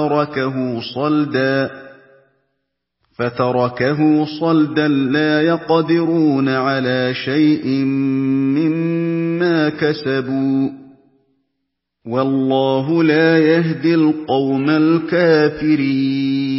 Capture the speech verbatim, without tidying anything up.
فتركه صلدا فتركه صلدا لا يقدرون على شيء مما كسبوا والله لا يهدي القوم الكافرين